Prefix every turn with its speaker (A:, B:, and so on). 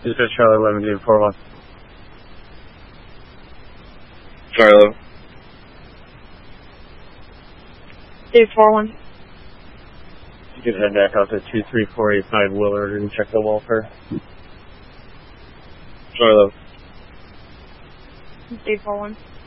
A: Dispatch Charlie 11 Dave 41.
B: Charlie.
C: Dave 41.
A: You can head back out to 23485 Willard and check the welfare.
B: Charlie.
C: Dave 41.